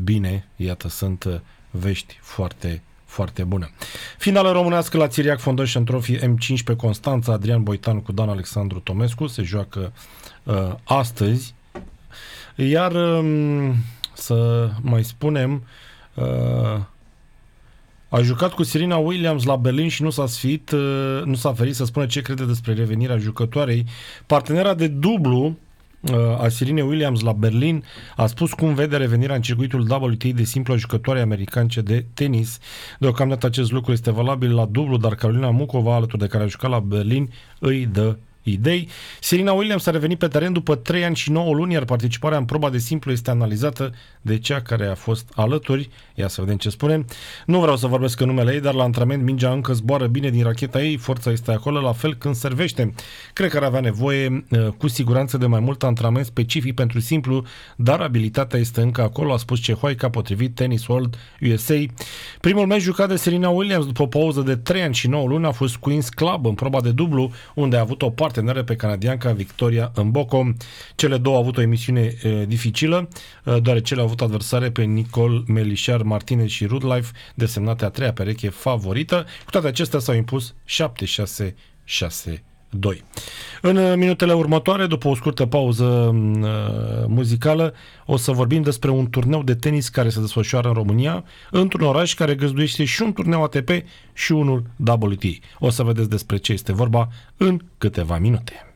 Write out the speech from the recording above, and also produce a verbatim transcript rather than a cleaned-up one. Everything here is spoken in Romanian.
bine, iată, sunt vești foarte, foarte bune. Finală românească la Țiriac Foundation Trophy M cincisprezece Constanța, Adrian Boitan cu Dan Alexandru Tomescu, se joacă uh, astăzi. Iar um, să mai spunem, uh, a jucat cu Serena Williams la Berlin și nu s-a sfiit, uh, nu s-a ferit să spună ce crede despre revenirea jucătoarei. Partenera de dublu a Serena Williams la Berlin a spus cum vede revenirea în circuitul W T A de simplu a jucătoarei americance de tenis. Deocamdată acest lucru este valabil la dublu, dar Carolina Mucova, alături de care a jucat la Berlin, îi dă idei. Serena Williams a revenit pe teren după trei ani și nouă luni, iar participarea în proba de simplu este analizată de cea care a fost alături. Ia să vedem ce spune. Nu vreau să vorbesc în numele ei, dar la antrenament mingea încă zboară bine din racheta ei, forța este acolo, la fel când servește. Cred că ar avea nevoie cu siguranță de mai mult antrenament specific pentru simplu, dar abilitatea este încă acolo, a spus cehoica, potrivit Tennis World U S A. Primul meci jucat de Serena Williams după o pauză de trei ani și nouă luni a fost Queen's Club în proba de dublu, unde a avut o parteneră pe canadianca Victoria Mboko. Cele două au avut o emisiune e, dificilă, e, deoarece le-au avut adversare pe Nicole Melichar Martinez și Rudlife, desemnate a treia pereche favorită. Cu toate acestea s-au impus șapte șase șase doi. În minutele următoare, după o scurtă pauză uh, muzicală, o să vorbim despre un turneu de tenis care se desfășoară în România, într-un oraș care găzduiește și un turneu A T P și unul W T A. O să vedeți despre ce este vorba în câteva minute.